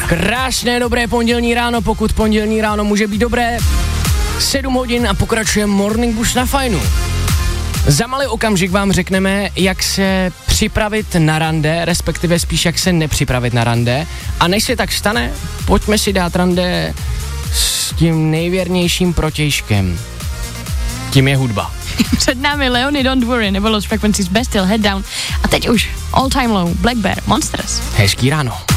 Krásné, dobré pondělní ráno, pokud pondělní ráno může být dobré. 7 hodin a pokračuje Morning Boost na Fajnu. Za malý okamžik vám řekneme, jak se připravit na rande, respektive spíš jak se nepřipravit na rande. A než se tak stane, pojďme si dát rande s tím nejvěrnějším protějškem. Tím je hudba. Před námi Leony Don't Worry nebo Lost Frequencies Best Still Head Down. A teď už All Time Low, Black Bear, Monsters. Hezký ráno.